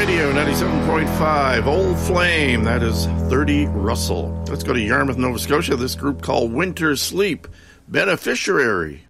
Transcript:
Radio 97.5, Old Flame, that is 30 Russell. Let's go to Yarmouth, Nova Scotia, this group called Winter Sleep, Beneficiary.